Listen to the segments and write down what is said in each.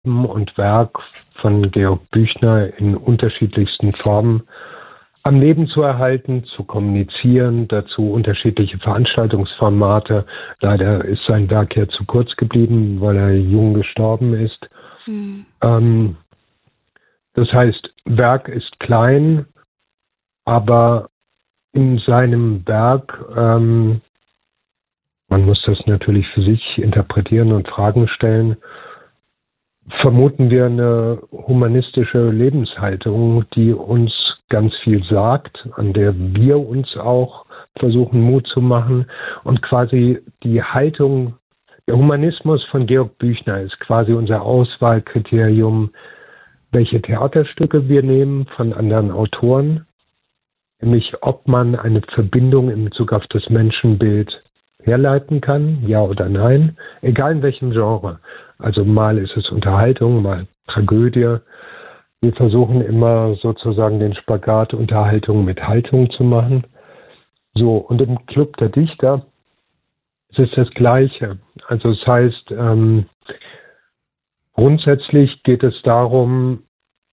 und Werk von Georg Büchner in unterschiedlichsten Formen am Leben zu erhalten, zu kommunizieren, dazu unterschiedliche Veranstaltungsformate. Leider ist sein Werk ja zu kurz geblieben, weil er jung gestorben ist. Das heißt, Werk ist klein, aber in seinem Werk, man muss das natürlich für sich interpretieren und Fragen stellen, vermuten wir eine humanistische Lebenshaltung, die uns ganz viel sagt, an der wir uns auch versuchen Mut zu machen. Und quasi die Haltung, der Humanismus von Georg Büchner ist quasi unser Auswahlkriterium, welche Theaterstücke wir nehmen von anderen Autoren, nämlich ob man eine Verbindung in Bezug auf das Menschenbild herleiten kann, ja oder nein, egal in welchem Genre. Also mal ist es Unterhaltung, mal Tragödie. Wir versuchen immer sozusagen den Spagat Unterhaltung mit Haltung zu machen. So, und im Club der Dichter ist es das Gleiche. Also das heißt, grundsätzlich geht es darum,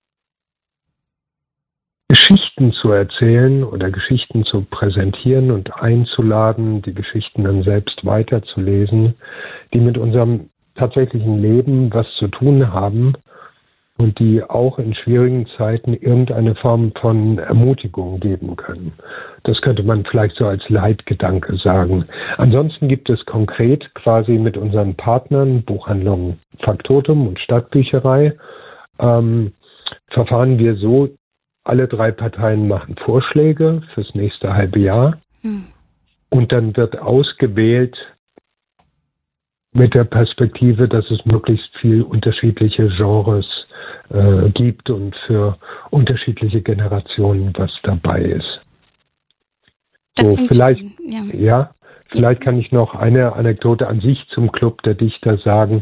Geschichten zu erzählen oder Geschichten zu präsentieren und einzuladen, die Geschichten dann selbst weiterzulesen, die mit unserem tatsächlichen Leben was zu tun haben und die auch in schwierigen Zeiten irgendeine Form von Ermutigung geben können. Das könnte man vielleicht so als Leitgedanke sagen. Ansonsten gibt es konkret quasi mit unseren Partnern, Buchhandlung Faktotum und Stadtbücherei, verfahren wir so, alle 3 Parteien machen Vorschläge fürs nächste halbe Jahr und dann wird ausgewählt mit der Perspektive, dass es möglichst viel unterschiedliche Genres gibt und für unterschiedliche Generationen was dabei ist. So, vielleicht, vielleicht kann ich noch eine Anekdote an sich zum Club der Dichter sagen.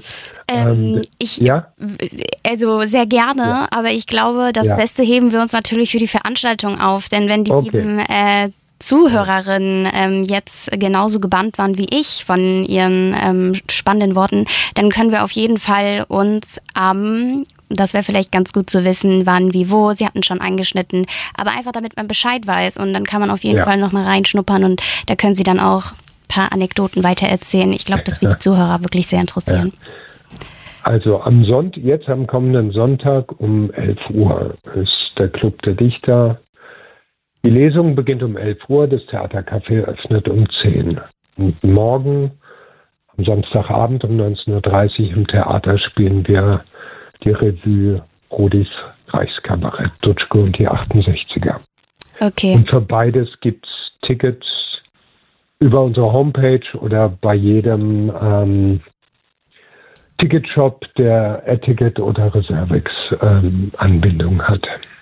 Also sehr gerne, aber ich glaube, das Beste heben wir uns natürlich für die Veranstaltung auf, denn wenn die lieben Zuhörerinnen jetzt genauso gebannt waren wie ich von ihren spannenden Worten, dann können wir auf jeden Fall uns das wäre vielleicht ganz gut zu wissen, wann, wie, wo. Sie hatten schon angeschnitten, aber einfach damit man Bescheid weiß und dann kann man auf jeden Fall noch mal reinschnuppern und da können Sie dann auch ein paar Anekdoten weitererzählen. Ich glaube, das wird die Zuhörer wirklich sehr interessieren. Also jetzt am kommenden Sonntag um 11 Uhr ist der Club der Dichter. Die Lesung beginnt um 11 Uhr, das Theatercafé öffnet um 10. Und morgen, am Samstagabend um 19:30 Uhr im Theater spielen wir die Revue Rodis Reichskabarett, Dutschke und die 68er. Okay. Und für beides gibt es Tickets über unsere Homepage oder bei jedem Ticketshop, der AirTicket oder Reservix Anbindung hat.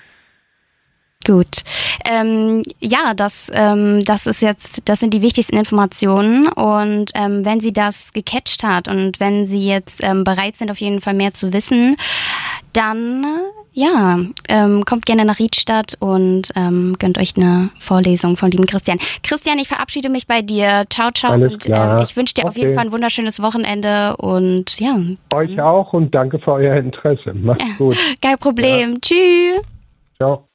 Gut. Das ist jetzt, das sind die wichtigsten Informationen und wenn Sie das gecatcht hat und wenn Sie jetzt bereit sind, auf jeden Fall mehr zu wissen, dann kommt gerne nach Riedstadt und gönnt euch eine Vorlesung vom lieben Christian. Christian, ich verabschiede mich bei dir. Ciao, ciao. Alles klar. Ich wünsche dir auf jeden Fall ein wunderschönes Wochenende und Euch auch und danke für euer Interesse. Macht's gut. Kein Problem. Tschüss. Ciao.